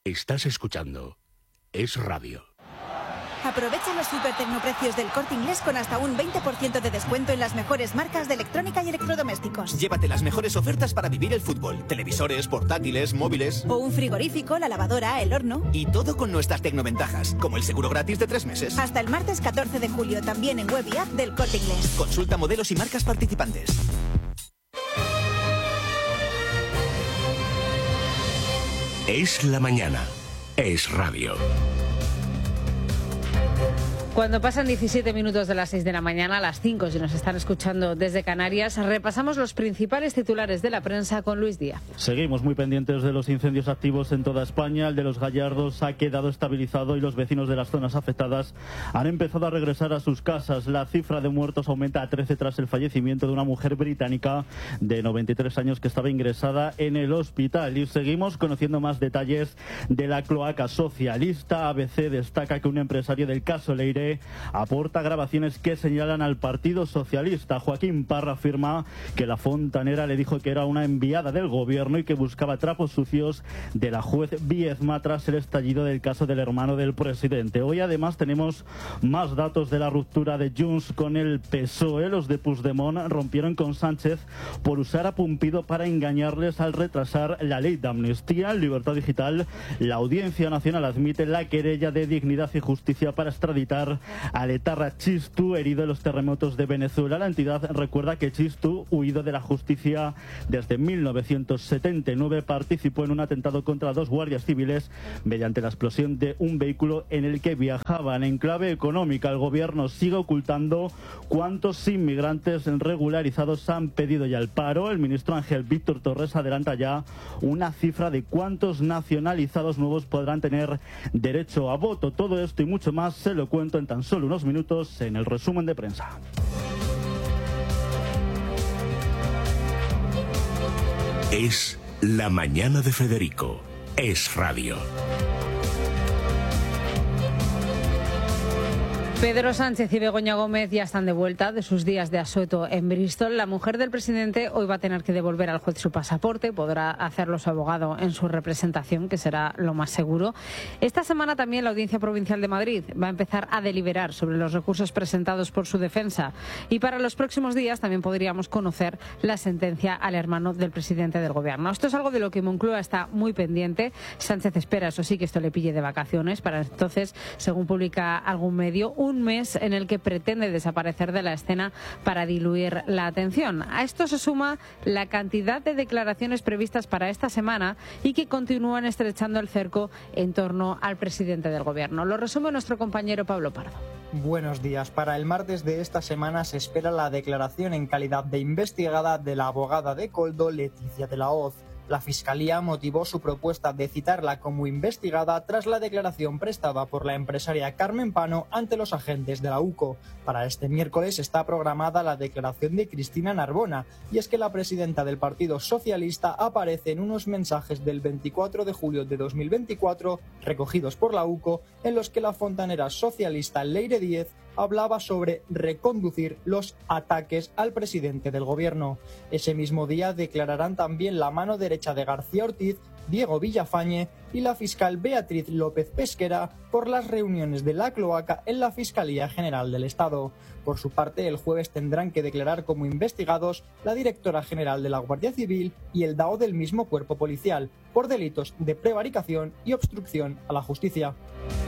Estás escuchando Es Radio. Aprovecha los super tecnoprecios del Corte Inglés con hasta un 20% de descuento en las mejores marcas de electrónica y electrodomésticos. Llévate las mejores ofertas para vivir el fútbol. Televisores, portátiles, móviles. O un frigorífico, la lavadora, el horno. Y todo con nuestras tecnoventajas, como el seguro gratis de 3 meses. Hasta el martes 14 de julio, también en web y app del Corte Inglés. Consulta modelos y marcas participantes. Es la mañana. Es Radio. Cuando pasan 17 minutos de las 6 de la mañana, a las 5, si nos están escuchando desde Canarias, repasamos los principales titulares de la prensa con Luis Díaz. Seguimos muy pendientes de los incendios activos en toda España. El de los Gallardos ha quedado estabilizado y los vecinos de las zonas afectadas han empezado a regresar a sus casas. La cifra de muertos aumenta a 13 tras el fallecimiento de una mujer británica de 93 años que estaba ingresada en el hospital. Y seguimos conociendo más detalles de la cloaca socialista. ABC destaca que un empresario del caso Leire aporta grabaciones que señalan al Partido Socialista. Joaquín Parra afirma que la fontanera le dijo que era una enviada del gobierno y que buscaba trapos sucios de la juez Biezma tras el estallido del caso del hermano del presidente. Hoy además tenemos más datos de la ruptura de Junts con el PSOE. Los de Puigdemont rompieron con Sánchez por usar a Pumpido para engañarles al retrasar la ley de amnistía. En Libertad Digital, la Audiencia Nacional admite la querella de Dignidad y Justicia para extraditar al etarra Txistu, herido en los terremotos de Venezuela. La entidad recuerda que Txistu, huido de la justicia desde 1979, participó en un atentado contra 2 guardias civiles mediante la explosión de un vehículo en el que viajaban. En clave económica, el gobierno sigue ocultando cuántos inmigrantes regularizados han pedido ya el paro. El ministro Ángel Víctor Torres adelanta ya una cifra de cuántos nacionalizados nuevos podrán tener derecho a voto. Todo esto y mucho más se lo cuento en tan solo unos minutos en el resumen de prensa. Es la mañana de Federico. Es Radio. Pedro Sánchez y Begoña Gómez ya están de vuelta de sus días de asueto en Bristol. La mujer del presidente hoy va a tener que devolver al juez su pasaporte. Podrá hacerlo su abogado en su representación, que será lo más seguro. Esta semana también la Audiencia Provincial de Madrid va a empezar a deliberar sobre los recursos presentados por su defensa. Y para los próximos días también podríamos conocer la sentencia al hermano del presidente del gobierno. Esto es algo de lo que Moncloa está muy pendiente. Sánchez espera, eso sí, que esto le pille de vacaciones. Para entonces, según publica algún medio, un mes en el que pretende desaparecer de la escena para diluir la atención. A esto se suma la cantidad de declaraciones previstas para esta semana y que continúan estrechando el cerco en torno al presidente del gobierno. Lo resume nuestro compañero Pablo Pardo. Buenos días. Para el martes de esta semana se espera la declaración en calidad de investigada de la abogada de Koldo, Leticia de la Hoz. La Fiscalía motivó su propuesta de citarla como investigada tras la declaración prestada por la empresaria Carmen Pano ante los agentes de la UCO. Para este miércoles está programada la declaración de Cristina Narbona, y es que la presidenta del Partido Socialista aparece en unos mensajes del 24 de julio de 2024 recogidos por la UCO, en los que la fontanera socialista Leire Díez hablaba sobre reconducir los ataques al presidente del gobierno. Ese mismo día declararán también la mano derecha de García Ortiz, Diego Villafañe y la fiscal Beatriz López Pesquera por las reuniones de la cloaca en la Fiscalía General del Estado. Por su parte, el jueves tendrán que declarar como investigados la directora general de la Guardia Civil y el DAO del mismo cuerpo policial por delitos de prevaricación y obstrucción a la justicia.